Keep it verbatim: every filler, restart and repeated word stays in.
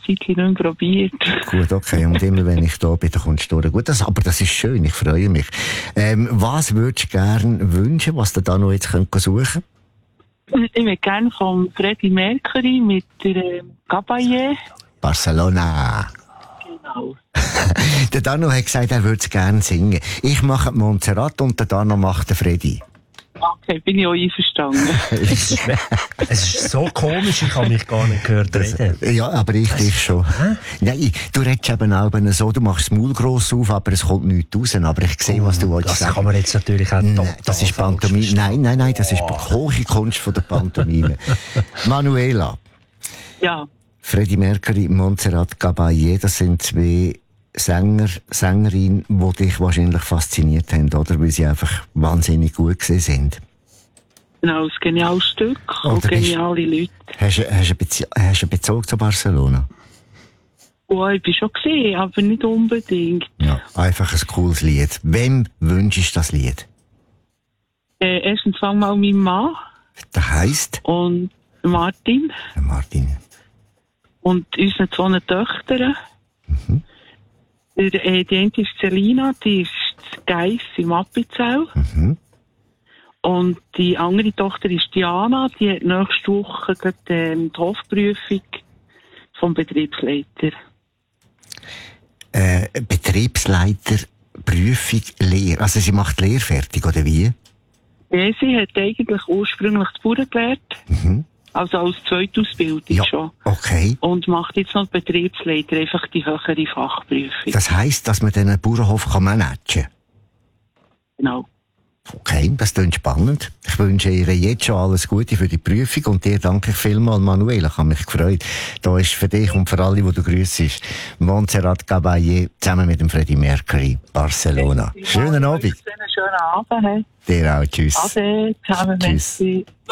Zeit nicht mehr probiert. Gut, okay. Und immer wenn ich da bin, dann kommst du durch. Gut, das, aber das ist schön, ich freue mich. Ähm, was würdest du gerne wünschen, was du da noch jetzt könnt suchen könnt? Ich würde gerne von Freddie Mercury mit der ähm, Caballé. Barcelona. Genau. Der Dano hat gesagt, er würde es gerne singen. Ich mache die Montserrat und der Dano macht den Freddy. Okay, bin ich auch einverstanden. Es ist so komisch, ich habe mich gar nicht gehört reden. Ja, aber ich dich schon. Hä? Nein, du redest eben auch so, du machst das Maul gross auf, aber es kommt nichts raus. Aber ich sehe, was du wolltest Das sagen. kann man jetzt natürlich auch Nein, das ist Pantomime. Nein, nein, nein, das ist die hohe Kunst von der Pantomime. Manuela. Ja. Freddie Mercury, Montserrat Caballé, das sind zwei Sänger, Sängerinnen, die dich wahrscheinlich fasziniert haben, oder? Weil sie einfach wahnsinnig gut gewesen sind. Genau, ein geniales Stück und Oder bist- geniale Leute. Hast du, hast du, Bezie- hast du einen Bezug zu Barcelona? Oh, ich bin schon gesehen, aber nicht unbedingt. Ja. Einfach ein cooles Lied. Wem wünschst du das Lied? Äh, erstens fang mal mein Mann Das heisst, und Martin Martin. und unsere zwei Töchter. Mhm. Der, äh, die eine ist Selina, die ist Geiss im Appenzell. Mhm. Und die andere Tochter ist Diana, die hat nächste Woche gerade, ähm, die Hofprüfung vom Betriebsleiter. Äh, Betriebsleiter, Prüfung, Lehre. Also sie macht Lehre fertig, oder wie? Ja, sie hat eigentlich ursprünglich die Bauern gelernt, Mhm. also als Zweitausbildung Ja, schon. okay. Und macht jetzt noch Betriebsleiter, einfach die höhere Fachprüfung. Das heisst, dass man diesen Bauernhof kann managen kann? Genau. Okay, das klingt spannend. Ich wünsche ihr jetzt schon alles Gute für die Prüfung und dir danke ich vielmals, Manuela. Ich habe mich gefreut. Da ist für dich und für alle, die du grüssest, Montserrat Caballé zusammen mit dem Freddie Mercury, Barcelona. Schönen Abend. Einen schönen Abend. Dir auch. Tschüss. Ade, zusammen, Tschüss. merci.